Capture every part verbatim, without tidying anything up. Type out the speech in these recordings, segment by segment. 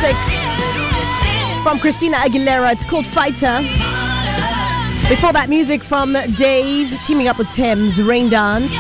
music from Christina Aguilera. It's called Fighter. Before that, music from Dave teaming up with Thames, Rain Dance.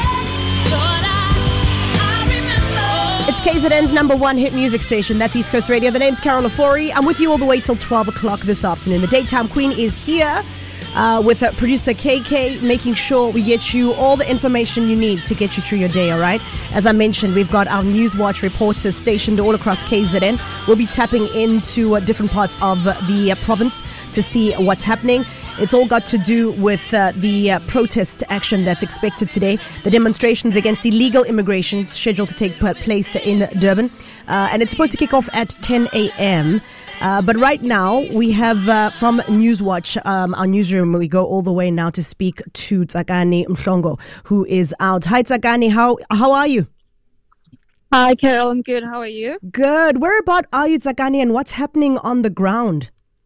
It's K Z N's number one hit music station. That's East Coast Radio. The name's Carol Ofori. I'm with you all the way till twelve o'clock this afternoon. The Daytime Queen is here uh, with uh, producer K K, making sure we get you all the information you need to get you through your day, all right? As I mentioned, we've got our Newswatch reporters stationed all across K Z N. We'll be tapping into uh, different parts of uh, the uh, province to see what's happening. It's all got to do with uh, the uh, protest action that's expected today. The demonstrations against illegal immigration scheduled to take place in Durban. Uh, and it's supposed to kick off at ten a.m. Uh, but right now, we have uh, from Newswatch, um, our newsroom, we go all the way now to speak to Tsakani Mhlongo, who is out. Hi, Tsakani. How, how are you? Hi, Carol. I'm good. How are you? Good. Where about are you, Tsakani, and what's happening on the ground?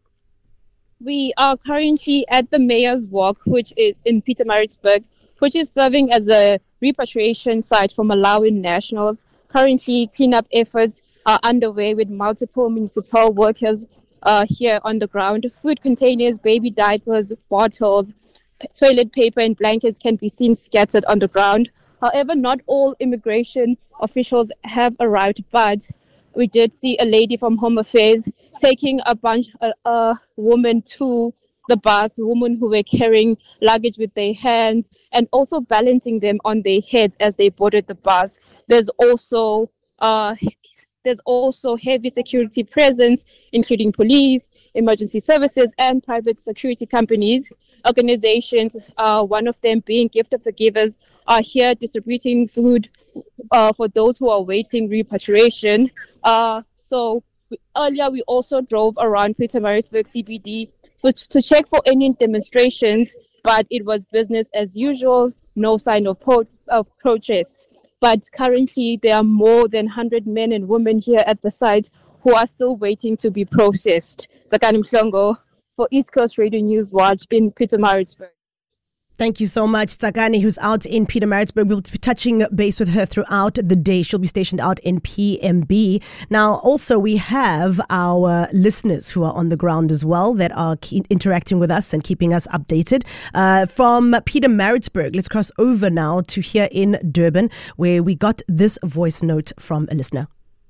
We are currently at the Mayor's Walk, which is in Pietermaritzburg, which is serving as a repatriation site for Malawian nationals. Currently, cleanup efforts are underway with multiple municipal workers uh, here on the ground. Food containers, baby diapers, bottles, toilet paper and blankets can be seen scattered on the ground. However, not all immigration officials have arrived, but we did see a lady from Home Affairs taking a bunch, a, a woman to the bus, women who were carrying luggage with their hands and also balancing them on their heads as they boarded the bus. There's also uh, there's also heavy security presence, including police, emergency services, and private security companies. Organizations, uh, one of them being Gift of the Givers, are here distributing food uh, for those who are waiting repatriation. Uh, so we, earlier we also drove around Pietermaritzburg C B D for, to check for any demonstrations, but it was business as usual, no sign of, pro- of protest. But currently there are more than one hundred men and women here at the site who are still waiting to be processed. Tsakani Mhlongo for East Coast Radio Newswatch in Pietermaritzburg. Thank you so much, Tsakani, who's out in Pietermaritzburg. We'll be touching base with her throughout the day. She'll be stationed out in P M B. Now, also, we have our listeners who are on the ground as well that are ke- interacting with us and keeping us updated. Uh, from Pietermaritzburg, let's cross over now to here in Durban, where we got this voice note from a listener.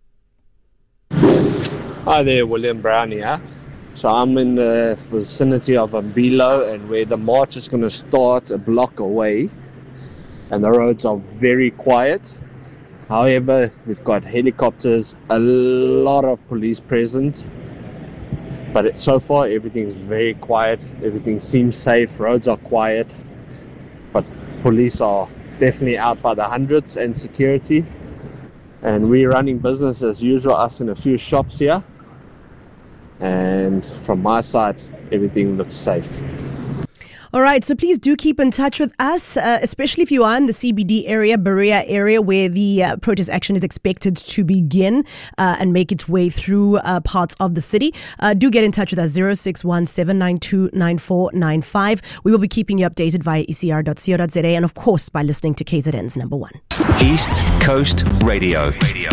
Hi there, William Brown here. So I'm in the vicinity of Mbilo, and where the march is going to start a block away, and the roads are very quiet. However, we've got helicopters, a lot of police present, but it, so far everything is very quiet. Everything seems safe. Roads are quiet, but police are definitely out by the hundreds and security. And we're running business as usual, us in a few shops here. And from my side, everything looks safe. All right, so please do keep in touch with us, uh, especially if you are in the C B D area, Berea area, where the uh, protest action is expected to begin uh, and make its way through uh, parts of the city. Uh, do get in touch with us, zero six one seven nine two nine four nine five. We will be keeping you updated via e c r dot co dot z a and, of course, by listening to K Z N's number one. East Coast Radio. Radio.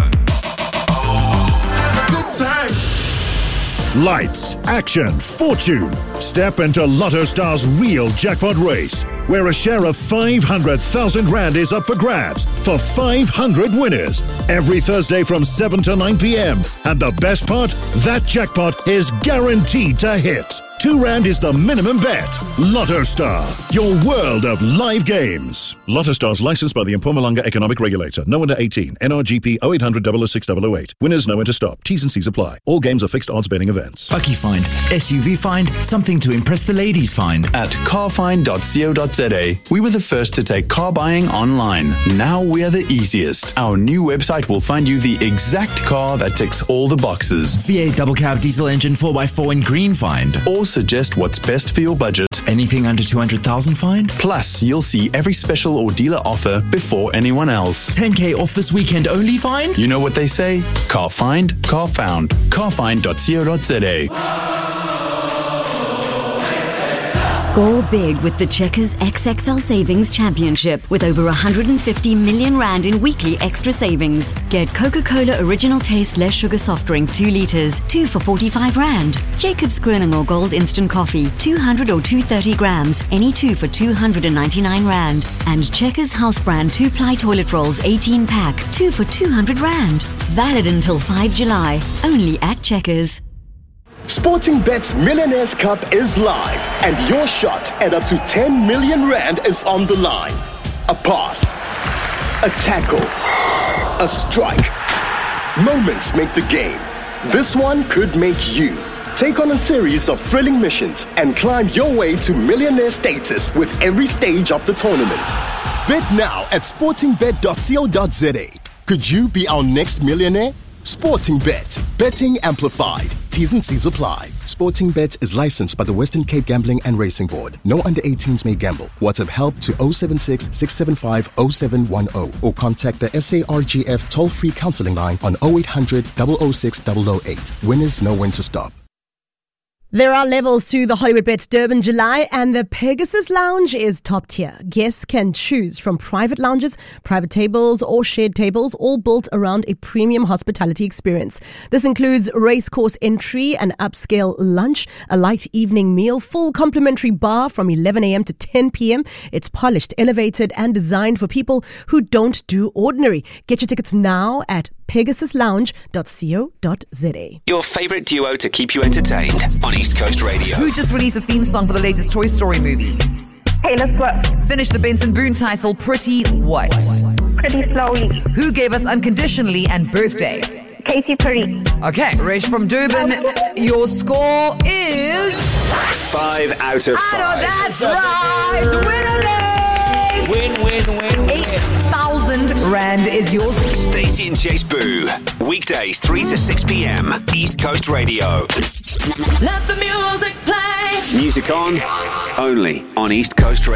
Good time. Lights, action, fortune. Step into Lotto Star's real jackpot race, where a share of five hundred thousand rand is up for grabs for five hundred winners every Thursday from seven to nine p.m. And the best part, that jackpot is guaranteed to hit. Two rand is the minimum bet. Lotto Star, your world of live games. Lotto Star's licensed by the Mpumalanga Economic Regulator. No under eighteen. N R G P oh eight hundred, oh oh six oh oh eight. Winners know when to stop. T's and C's apply. All games are fixed odds betting events. Bucky Find, S U V Find, something to impress the ladies find. At car find dot co dot z a, we were the first to take car buying online. Now we are the easiest. Our new website will find you the exact car that ticks all the boxes. V eight double cab diesel engine four by four in green find. Or suggest what's best for your budget. Anything under two hundred thousand find. Plus, you'll see every special or dealer offer before anyone else. ten K off this weekend only find. You know what they say? Car find, car found. car find dot co dot z a. Score big with the Checkers X X L Savings Championship with over one hundred fifty million rand in weekly extra savings. Get Coca-Cola Original Taste Less Sugar Soft Drink two litres, two for forty-five rand. Jacob's Kronenl Gold Instant Coffee, two hundred or two hundred thirty grams, any two for two hundred ninety-nine rand. And Checkers House Brand two ply Toilet Rolls eighteen pack, two for two hundred rand. Valid until the fifth of July, only at Checkers. Sportingbet's Millionaires Cup is live, and your shot at up to ten million rand is on the line. A pass, a tackle, a strike. Moments make the game. This one could make you. Take on a series of thrilling missions and climb your way to millionaire status with every stage of the tournament. Bet now at sportingbet dot co dot za. Could you be our next millionaire? Sportingbet. Betting amplified. T's and C's apply. Sportingbet is licensed by the Western Cape Gambling and Racing Board. No under eighteens may gamble. WhatsApp help to zero seven six, six seven five, zero seven one zero or contact the S A R G F toll-free counseling line on zero eight hundred, zero zero six, zero zero eight. Winners know when to stop. There are levels to the Hollywood Bets Durban July, and the Pegasus Lounge is top tier. Guests can choose from private lounges, private tables, or shared tables, all built around a premium hospitality experience. This includes racecourse entry, an upscale lunch, a light evening meal, full complimentary bar from eleven a.m. to ten p.m. It's polished, elevated, and designed for people who don't do ordinary. Get your tickets now at pegasus lounge dot co dot za. Your favourite duo to keep you entertained on East Coast Radio. Who just released a theme song for the latest Toy Story movie? Taylor Swift. Finished the Benson Boone title Pretty What? Pretty Slowly. Who gave us Unconditionally and Birthday? Katy Perry. Okay, Resh from Durban, your score is... Five out of five. I know that's right! Winner! Win, win, win, win. eight thousand rand is yours. Stacey and Chase Boo. Weekdays, three to six p.m. East Coast Radio. Let the music play. Music on, only on East Coast Radio.